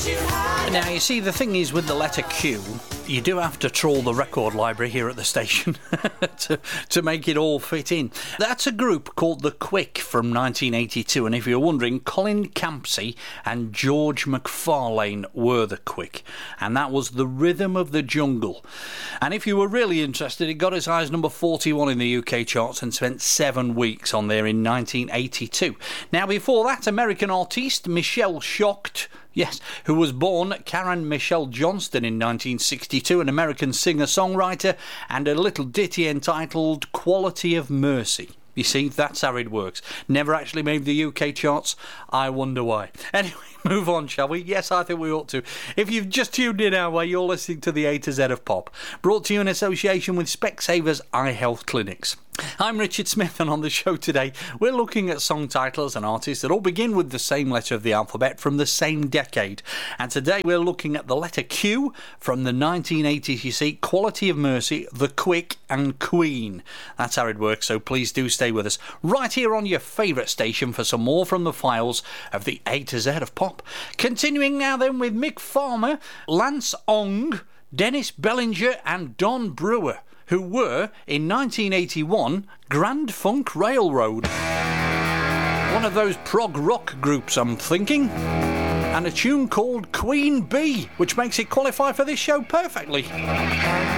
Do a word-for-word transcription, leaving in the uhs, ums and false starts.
Now, you see, the thing is with the letter Q, you do have to trawl the record library here at the station to, to make it all fit in. That's a group called The Quick from nineteen eighty-two, and if you're wondering, Colin Campsey and George McFarlane were The Quick, and that was The Rhythm of the Jungle. And if you were really interested, it got as high as number forty-one in the U K charts and spent seven weeks on there in nineteen eighty-two. Now, before that, American artiste Michelle Shocked, yes, who was born Karen Michelle Johnston in nineteen sixty-two, an American singer-songwriter, and a little ditty entitled Quality of Mercy. You see, that's how it works. Never actually made the U K charts. I wonder why. Anyway, move on, shall we? Yes, I think we ought to. If you've just tuned in our way, you're listening to the A to Z of Pop, brought to you in association with Specsavers Eye Health Clinics. I'm Richard Smith, and on the show today, we're looking at song titles and artists that all begin with the same letter of the alphabet from the same decade. And today we're looking at the letter Q from the nineteen eighties, you see, Quality of Mercy, The Quick and Queen. That's how it works, so please do stay with us right here on your favourite station for some more from the files of the A to Z of Pop. Continuing now then with Mick Farmer, Lance Ong, Dennis Bellinger and Don Brewer, who were, in nineteen eighty-one, Grand Funk Railroad. One of those prog rock groups, I'm thinking. And a tune called Queen Bee, which makes it qualify for this show perfectly.